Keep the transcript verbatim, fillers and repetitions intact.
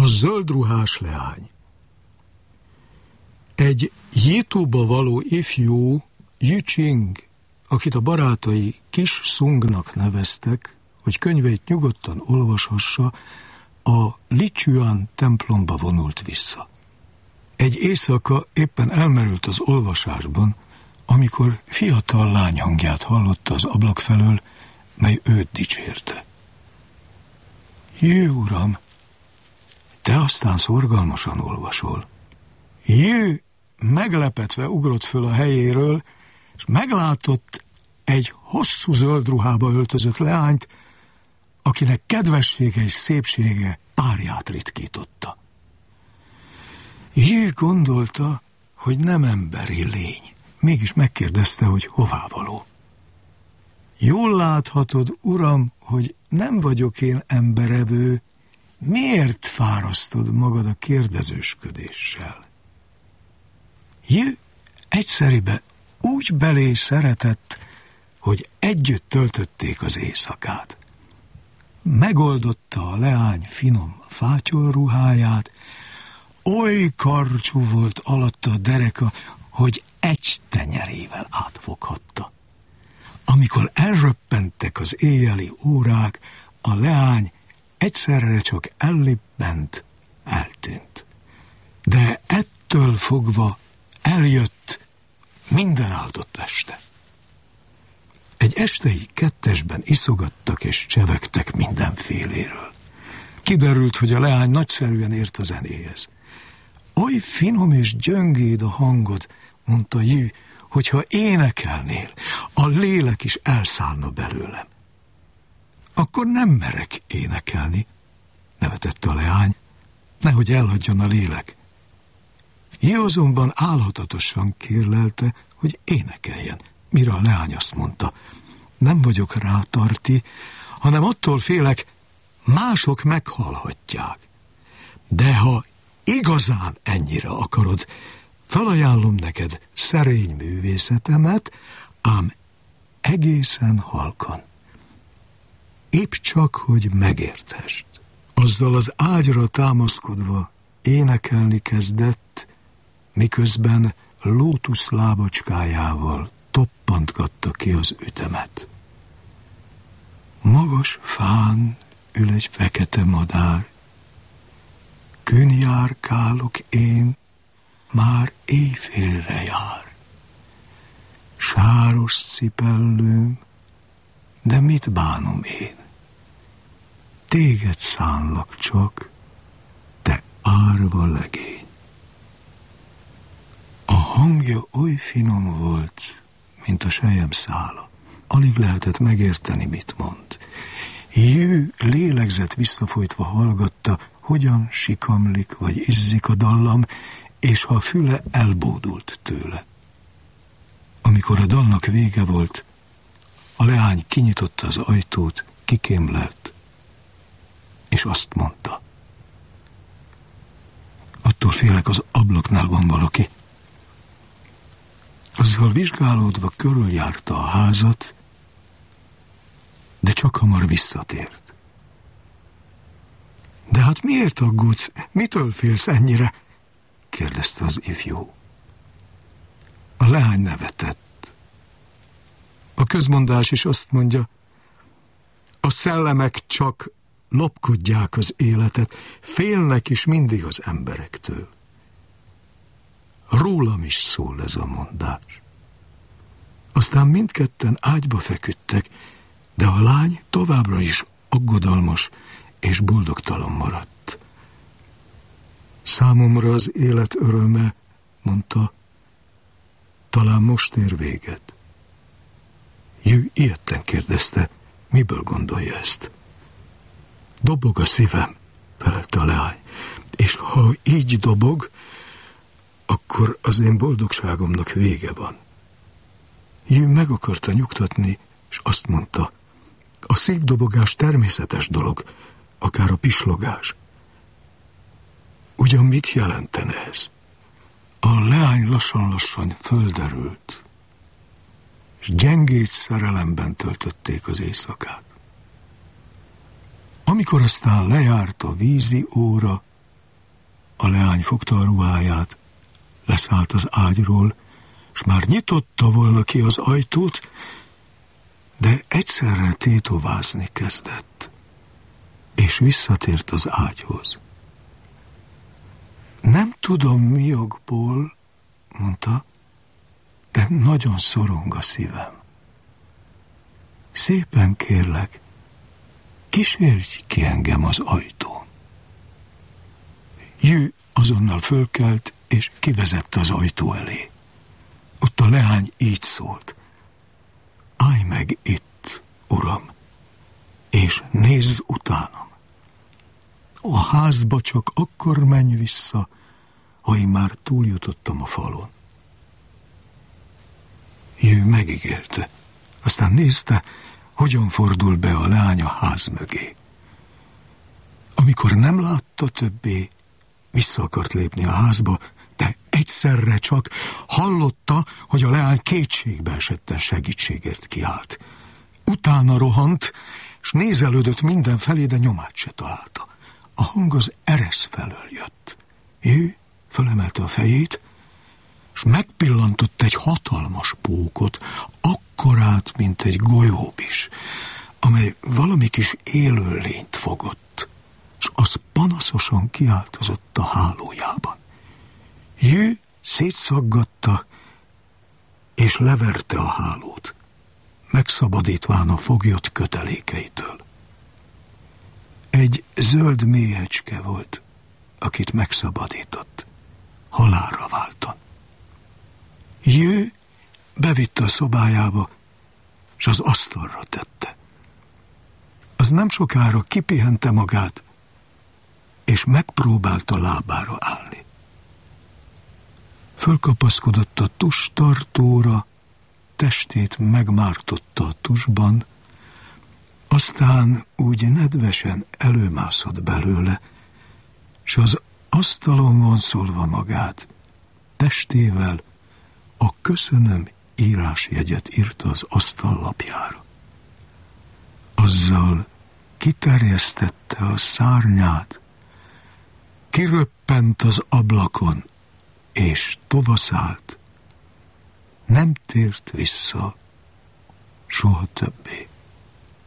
A zöldruhás leány. Egy Jitóba való ifjú, Jücsing, akit a barátai Kis Szungnak neveztek, hogy könyveit nyugodtan olvashassa, a Lichuan templomba vonult vissza. Egy éjszaka éppen elmerült az olvasásban, amikor fiatal lány hangját hallotta az ablak felől, mely őt dicsérte. Jő, uram, te aztán szorgalmasan olvasol. Jő meglepetve ugrott föl a helyéről, és meglátott egy hosszú zöld ruhába öltözött leányt, akinek kedvessége és szépsége párját ritkította. Jő gondolta, hogy nem emberi lény, mégis megkérdezte, hogy hová való. Jól láthatod, uram, hogy nem vagyok én emberevő, miért fárasztod magad a kérdezősködéssel? Jő egyszeribe úgy belé szeretett, hogy együtt töltötték az éjszakát. Megoldotta a leány finom fátyolruháját, oly karcsú volt alatta a dereka, hogy egy tenyerével átfoghatta. Amikor elröppentek az éjjeli órák, a leány egyszerre csak ellibbent, eltűnt. De ettől fogva eljött minden áldott este. Egy estei kettesben iszogattak és csevegtek mindenféléről. Kiderült, hogy a leány nagyszerűen ért a zenéhez. Oly finom és gyöngéd a hangod, mondta Jő, hogyha énekelnél, a lélek is elszállna belőlem. Akkor nem merek énekelni, nevetett a leány, nehogy elhagyjon a lélek. Jő azonban álhatatosan kérlelte, hogy énekeljen, mire a leány azt mondta, nem vagyok rátarti, hanem attól félek, mások meghallhatják. De ha igazán ennyire akarod, felajánlom neked szerény művészetemet, ám egészen halkan. Épp csak, hogy megérthest. Azzal az ágyra támaszkodva énekelni kezdett, miközben lótusz lábacskájával toppantgatta ki az ütemet. Magas fán ül egy fekete madár, kün járkálok én, már éjfélre jár. Sáros cipellőm, de mit bánom én? Téged szánlak csak, te árva legény. A hangja oly finom volt, mint a sejem szála. Alig lehetett megérteni, mit mond. Jő lélegzet visszafolytva hallgatta, hogyan sikamlik vagy izzik a dallam, és ha a füle elbódult tőle. Amikor a dalnak vége volt, a leány kinyitotta az ajtót, kikémlelt, és azt mondta. Attól félek, az ablaknál van valaki. Azzal vizsgálódva körüljárta a házat, de csak hamar visszatért. De hát miért aggódsz? Mitől félsz ennyire? kérdezte az ifjú. A leány nevetett. A közmondás is azt mondja, a szellemek csak lopkodják az életet, félnek is mindig az emberektől. Rólam is szól ez a mondás. Aztán mindketten ágyba feküdtek, de a lány továbbra is aggodalmas és boldogtalan maradt. Számomra az élet öröme, mondta, talán most ér véget. Jő ilyetten kérdezte, miből gondolja ezt. Dobog a szívem, felelte a leány, és ha így dobog, akkor az én boldogságomnak vége van. Jő meg akarta nyugtatni, és azt mondta, a szívdobogás természetes dolog, akár a pislogás. Ugyan mit jelentene ez? A leány lassan-lassan földerült, és gyengéd szerelemben töltötték az éjszakát. Amikor aztán lejárt a vízi óra, A leány fogta a ruháját, leszállt az ágyról, s már nyitotta volna ki az ajtót, de egyszerre tétovázni kezdett, és visszatért az ágyhoz. Nem tudom mi okból, mondta, de nagyon szorong a szívem. Szépen kérlek, kísérj ki engem az ajtón. Jű azonnal fölkelt, és kivezette az ajtó elé. Ott a leány így szólt: állj meg itt, uram, és nézz utánam. A házba csak akkor menj vissza, ha én már túljutottam a falon. Jő megígérte, aztán nézte, hogyan fordul be a leány a ház mögé. Amikor nem látta többé, vissza akart lépni a házba, de egyszerre csak hallotta, hogy a leány kétségbe esetten segítségért kiált. Utána rohant, s nézelődött mindenfelé, de nyomát se találta. A hang az eresz felől jött. Ő fölemelte a fejét, s megpillantott egy hatalmas pókot, akkorát, mint egy golyóbis, amely valami kis élőlényt fogott, s az panaszosan kiáltozott a hálójában. Jő szétszaggatta, és leverte a hálót, megszabadítván a foglyot kötelékeitől. Egy zöld méhecske volt, akit megszabadított, halálra váltan. Jő bevitte a szobájába, s az asztalra tette. Az nem sokára kipihente magát, és megpróbálta lábára állni. Fölkapaszkodott a tustartóra, testét megmártotta a tusban, aztán úgy nedvesen előmászott belőle, s az asztalon vonszolva magát, testével a köszönöm írásjegyet írta az asztallapjára. Azzal kiterjesztette a szárnyát, kiröppent az ablakon, és tovaszállt, nem tért vissza soha többé.